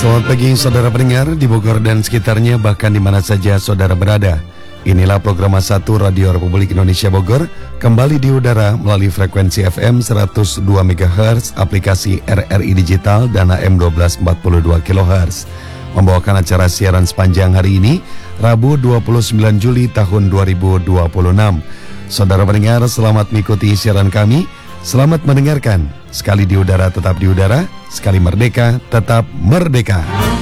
Selamat pagi saudara pendengar di Bogor dan sekitarnya, bahkan di mana saja saudara berada. Inilah program A1 Radio Republik Indonesia Bogor, kembali di udara melalui frekuensi FM 102 MHz, aplikasi RRI Digital dan AM 1242 kHz. Membawakan acara siaran sepanjang hari ini, Rabu 29 Juli tahun 2026. Saudara pendengar, selamat mengikuti siaran kami. Selamat mendengarkan. Sekali di udara tetap di udara, sekali merdeka tetap merdeka.